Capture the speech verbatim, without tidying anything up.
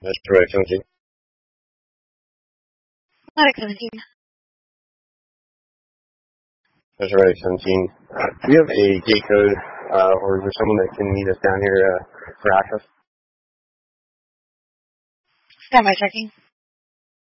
That's correct, seventeen. Medic seventeen. That's right, seventeen. Do you have a gate code, uh, or is there someone that can meet us down here uh, for access? Stand by checking.